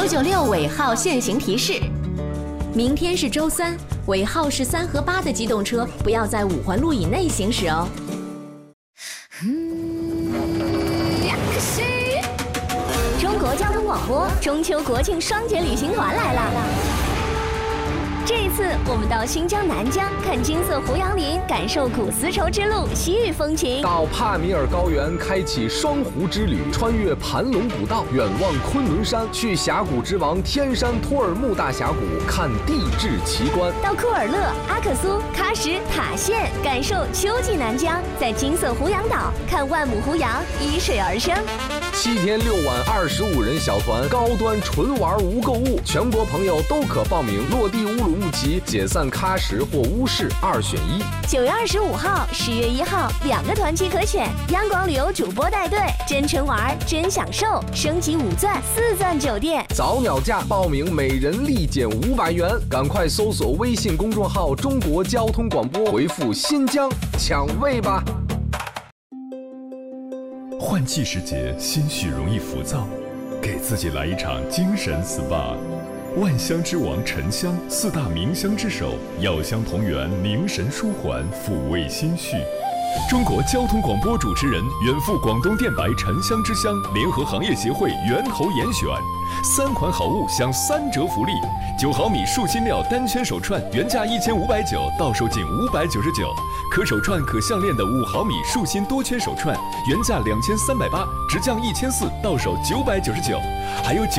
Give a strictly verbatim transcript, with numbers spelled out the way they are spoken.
九六尾号限行提示：明天是周三，尾号是三和八的机动车不要在五环路以内行驶哦。 中国交通广播中秋国庆双节旅行团来了。这一次，我们到新疆南疆看金色胡杨林，感受古丝绸之路西域风情； 到帕米尔高原开启双湖之旅，穿越盘龙古道，远望昆仑山，去峡谷之王天山托尔木大峡谷看地质奇观； 到库尔勒、阿克苏、喀什、塔县，感受秋季南疆，在金色胡杨岛看万亩胡杨依水而生。 七天六晚二十五人小团，高端纯玩无购物，全国朋友都可报名。落地乌鲁木齐，解散喀什或乌市，二选一。 九月二十五号、十月一号两个团期可选，央广旅游主播带队，真纯玩真享受，升级五钻四钻酒店， 早鸟价报名每人立减五百元，赶快搜索微信公众号中国交通广播，回复新疆抢位吧。 换季时节，心绪容易浮躁，给自己来一场精神 S P A。万香之王沉香，四大名香之首，药香同源，凝神舒缓，抚慰心绪。中国交通广播主持人，远赴广东电白沉香之乡，联合行业协会源头严选，三款好物享三折福利：九毫米树芯料单圈手串原价一千五百九，到手仅五百九十九；可手串可项链的五毫米树芯多圈手串原价两千三百八，直降一千四，到手九百九十九，还有